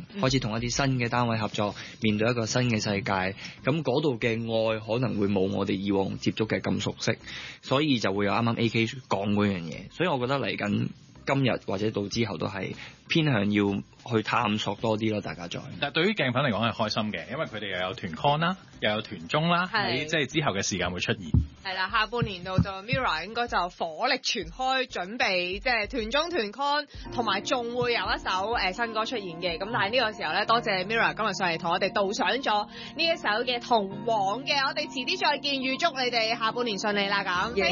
開始同一啲新嘅單位合作，面對一個新嘅世界。咁嗰度嘅愛可能會冇我哋以往接觸嘅咁熟悉，所以就會有啱啱 AK 講嗰樣嘢。所以我覺得嚟緊今日或者到之後都係偏向要去探索多啲咯，大家再。 但係對於鏡粉嚟講係開心嘅，因為佢哋又有團 con 啦，又有團綜啦，喺即係之後嘅時間會出現。 係啦，下半年度就 Mirror 應該就火力全開，準備即係團綜團 con，同埋仲會有一首新歌出現嘅。咁但係呢個時候咧，多謝 Mirror 今日上嚟同我哋導賞咗呢一首嘅同往嘅，我哋遲啲再見，預祝你哋下半年順利啦咁。